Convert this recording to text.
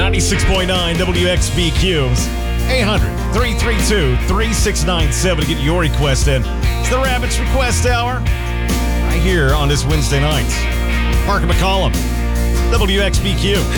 96.9 WXBQ's 800-332-3697 to get your request in. It's the Rabbits Request Hour right here on this Wednesday night. Parker McCollum, WXBQ.